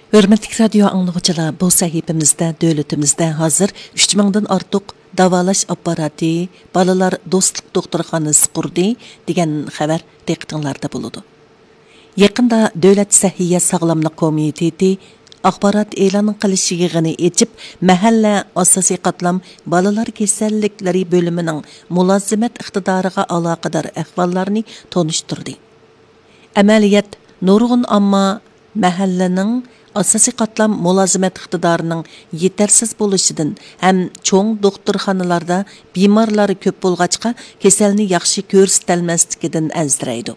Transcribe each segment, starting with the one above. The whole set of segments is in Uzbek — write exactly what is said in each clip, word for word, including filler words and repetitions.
Hörmətli radio anlıqçılar, bu sahifimizdə dövlətimizdə hazır üç mingdən artıq davalash apparati, balalar dostluq doktorxanası qurdi degan xəbər diqqətinizdə buludu. Yaqında Dövlət Səhiyyə Sağlamlıq Komiteti axbarat e'lon qilish yig'ini etib, mahalla asosiy qatlam balalar kasalliklari bo'limining mulozimat iqtidoriga aloqador ahvollarni tonishtirdi. Amaliyat nurg'un ammo mahallaning asosiy qatlam mulozimat iqtidorining yetarsiz bo'lishidan ham cho'ng doktorxonalarda bemorlar ko'p bo'lg'achqa kasalni yaxshi ko'rsatilmasligidan ansiraydi.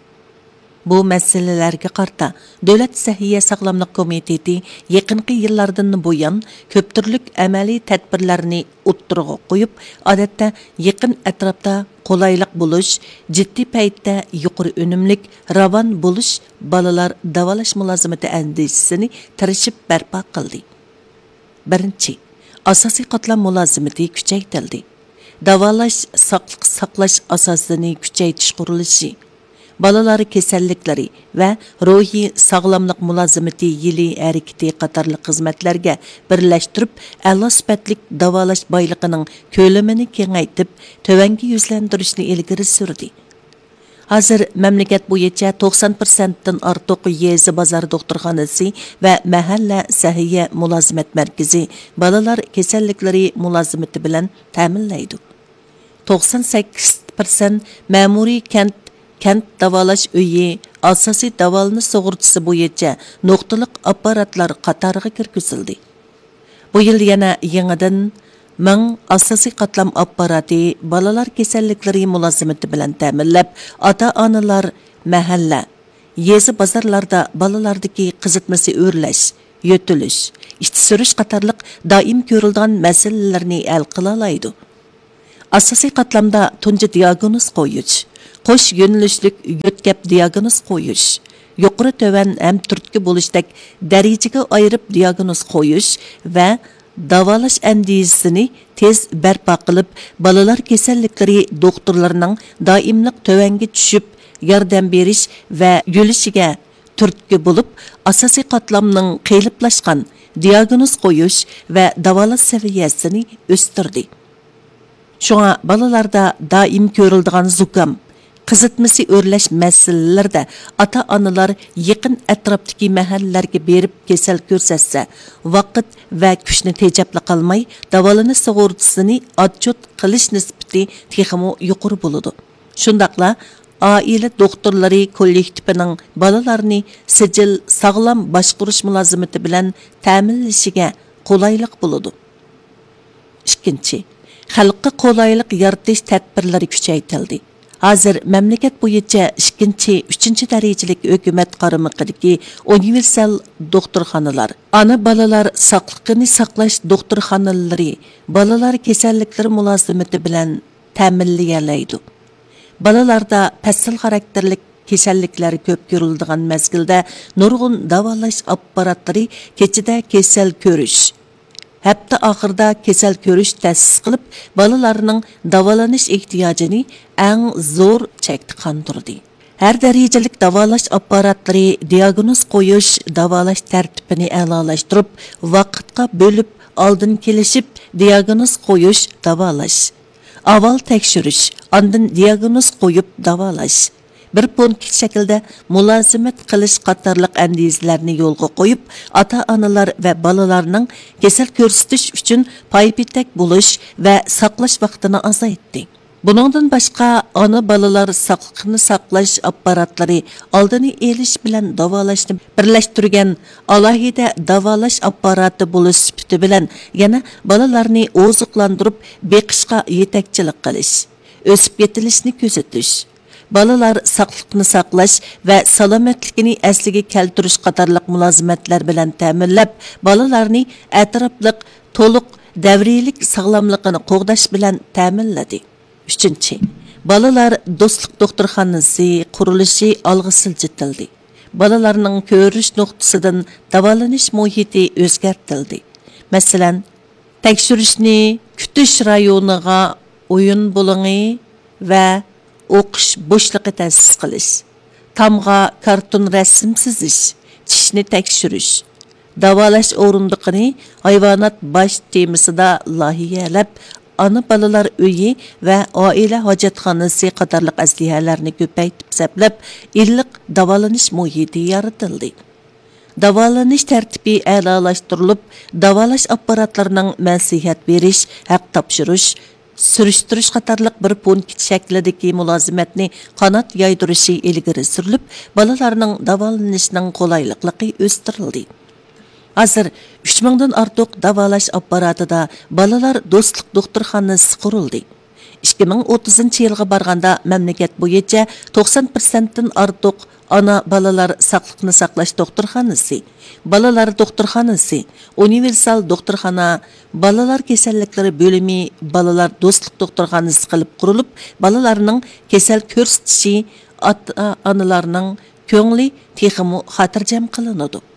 Bu masalalarga qarta Dövlət Səhiyyə Sağlamlıq Komiteti yaqinqi yillardan buyon ko'p turlik amaliy tadbirlarni o'ttirg'a qo'yib, odatda yaqin atrofda qulaylik bo'lish, jiddiy paytda yuqori unumlik, ravon bo'lish balalar davolash mulozimati andisini tirishib barpo qildi. Birinchi, asosiy qatlam mulozimati kuchaytirildi. Davolash saqliq saqlash asosini kuchaytirish qurilishi, balalar kasalliklari va ruhiy sog'lomlik mulozimati yili harakati qatorli xizmatlarga birlashtirib, a'lo sifatli davolash boyligining ko'lamini kengaytib, tovangi yuzlantirishni ilgari surdi. Hozir mamlakat bo'yicha to'qson foizdan ortiq yezi bozor doktorxonasi va mahalla sahiyya mulozimat markazi balalar kasalliklari mulozimati bilan ta'minlaydi. to'qson sakkiz foiz ma'muriy kent kent davolash uyi, asosiy davolanish sug'urtasi bo'yicha nuqtaliq apparatlar qatoriga kirgizildi. Bu yil yana yangidan ming asosiy qatlam apparati balalar kasalliklari mulozimati bilan ta'minlab, ota-onalar mahalla, yezi bozorlarda balalardagi qizitmasi o'rlash, yotilish, ichki surish qatorliq doim ko'rilgan masalalarni hal qila oladi. Asosiy qatlamda tunji diagnoz qo'yish, qo'sh yo'nalishlik yo'tkab diagnoz qo'yish, yuqori tovan ham turtki bo'lishdek darajaga ayirib diagnoz qo'yish va davolash andisini tez barpo qilib, balalar kasalliklari doktorlarining doimliq tövanga tushib yordam berish va yo'lishiga turtki bo'lib, asosiy qatlamning qiyliplashgan diagnoz qo'yish va davolash saviyasini o'stirdi. Şuna balalarda daim ko'riladigan zukam, qizitmasi o'rlash masalalarida ota-onalar yaqin atrofdagi mahallalarga berib kasal ko'rsatsa, vaqt va kuchni tejabli qilmay, davolanish sug'urtasini odchot qilish nisbati texmo yuqori bo'ladi. Shundaqla oila doktorlari kollektivining balalarni sijil sog'lom boshqarish mulozimati bilan ta'minlashiga qulaylik bo'ladi. Ikkinchi, xalqqa qulaylik yaratish tadbirlari kuchaytirildi. Hozir mamlakat bo'yicha ikkinchi, uchinchi darajalik hukumat qaramog'idagi universal doktorxonalar, ana balalar sog'liqni saqlash doktorxonalari balalar kasalliklari mulozimati bilan ta'minlayoladi. Balalarda passil xarakterlik kasalliklar ko'p ko'riladigan mezgilda nurg'un davolash apparatlari kechida kasal ko'rish, hafta oxirida kasal ko'rish ta'sis qilib, balalarning davolanish ehtiyojini eng zo'r chekda qondirdi. Har darajalik davolash apparatlari diagnoz qo'yish, davolash tartibini a'lolashtirib, vaqtga bo'lib, oldin kelishib, diagnoz qo'yish, davolash. Avval tekshirish, ondan diagnoz qo'yib, davolash. Bir punkt shaklda mulozimat qilish qatorliq andizlarni yo'lga qo'yib, ota-onalar va balalarning kasal ko'rsatish uchun paypitak bo'lish va saqlash vaqtini azaytdi. Buningdan boshqa ona balalar saqliqni saqlash apparatlari oldini elish bilan davolashni birlashtirgan alohida davolash apparati bo'lish sifati bilan yana balalarni oziqlantirib beqishga yetakchilik qilish, o'sib yetilishni kuzatish, balalar saqliqni saqlash va salomatligini asliga keltirish qatorliq mulozimatlar bilan ta'minlab, balalarni atrofliq, to'liq davriylik sog'lomligini qo'g'dash bilan ta'minladi. Üçüncü, balalar dostluq doktorxonasi qurilishi olg'a siljitildi. Balalarning ko'rish nuqtasidan davolanish muhiti o'zgartirildi. Masalan, tekshirishni kutish rayoniga o'yin bo'lingi va o'qish bo'shlig'i ta'sis qilish, tamg'a karton rasm chizish, tishni tekshirish, davolash o'rindiqini hayvonot bosh temisida loyihalaab, ana balalar uyi va oila hojatxonasi qatorliq aslihalarni ko'paytib saplab, illiq davolanish muhiti yaratildi. Davolanish tartibi a'lolashtirilib, davolash apparatlarining nasihat berish, haq topshirish, sürüştürüş qatarlıq bir punkt şəklidəki mülazimatni qanat yaydırışı ilgiri sürülüb, balalarının davalanışının qolaylıqlıqı östürildi. Hazır üç mingdan artıq davalash apparatıda balalar dostluq doktorxanası quruldu. ikki ming o'ttizinchi yilga barganda mamlakat bo'yicha to'qson prosentdan ortiq ana balalar saqliqni saqlash doktorxonasi, balalar doktorxonasi, universal doktorxona, balalar kasalliklari bo'limi, balalar do'stlik doktorxonasi qilib qurilib, balalarning kasal ko'rsatishi ota-onalarning ko'ngli texmi xotirjam qilinadi.